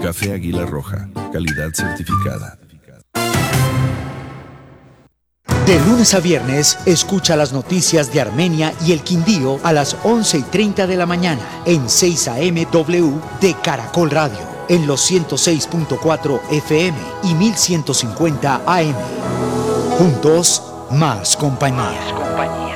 Café Águila Roja, calidad certificada. De lunes a viernes, escucha las noticias de Armenia y el Quindío a las 11:30 de la mañana en 6 AM W de Caracol Radio, en los 106.4 FM y 1150 AM. Juntos, más compañía.